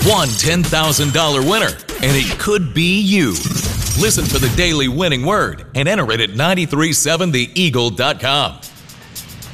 One $10,000 winner, and it could be you. Listen for the Daily Winning Word and enter it at 937theeagle.com.